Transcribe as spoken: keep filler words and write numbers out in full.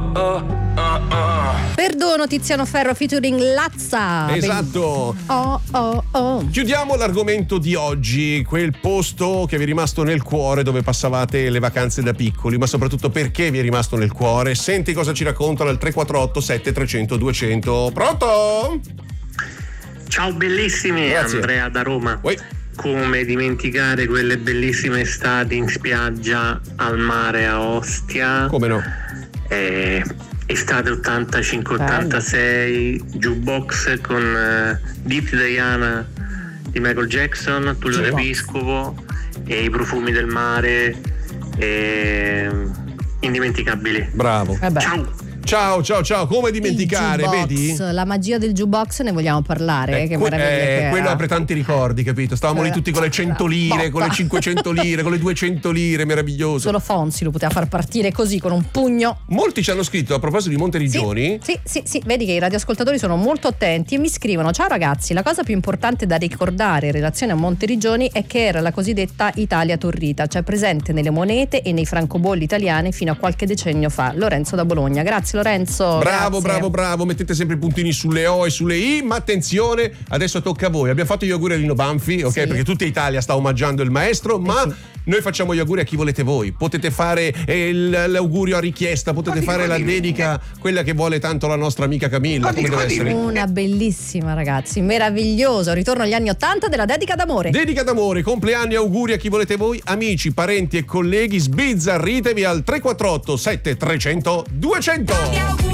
Perdono, Tiziano Ferro featuring Lazza. Esatto. Oh, oh, oh. Chiudiamo l'argomento di oggi, quel posto che vi è rimasto nel cuore dove passavate le vacanze da piccoli, ma soprattutto perché vi è rimasto nel cuore. Senti cosa ci raccontano al tre quattro otto sette tre zero zero due zero zero. Pronto? Ciao bellissimi, Grazie. Andrea da Roma. Oi. Come dimenticare quelle bellissime estati in spiaggia al mare a Ostia? Come no? Eh, estate ottantacinque ottantasei, jukebox con eh, Deep Diana di Michael Jackson, Tullio De Jukebox. Vescovo e i profumi del mare, eh, indimenticabili. Bravo. Vabbè. Ciao! Ciao, ciao, ciao. Come dimenticare, Il jukebox, vedi? la magia del jukebox, ne vogliamo parlare? Eh, che que- meraviglia eh, che quello era. apre tanti ricordi, capito? Stavamo lì Eh, tutti con le cento lire, botta. con le cinquecento lire, con le duecento lire, meraviglioso. Solo Fonsi lo poteva far partire così con un pugno. Molti ci hanno scritto a proposito di Monteriggioni. Sì, sì, sì, vedi che i radioascoltatori sono molto attenti e mi scrivono: ciao ragazzi, la cosa più importante da ricordare in relazione a Monteriggioni è che era la cosiddetta Italia torrita, cioè presente nelle monete e nei francobolli italiani fino a qualche decennio fa. Lorenzo da Bologna. Grazie Lorenzo. Bravo, grazie. bravo, bravo, mettete sempre i puntini sulle O e sulle I, ma attenzione, adesso tocca a voi. Abbiamo fatto gli auguri a Lino Banfi, ok? Sì. Perché tutta Italia sta omaggiando il maestro, ma sì. noi facciamo gli auguri a chi volete voi. Potete fare eh, l- l'augurio a richiesta, potete fare la dedica, quella che vuole tanto la nostra amica Camilla, come deve essere. Una bellissima, ragazzi, meraviglioso. Ritorno agli anni ottanta della dedica d'amore. Dedica d'amore, compleanni, auguri a chi volete voi, amici, parenti e colleghi, sbizzarritevi al tre quattro otto sette tre zero zero due zero zero.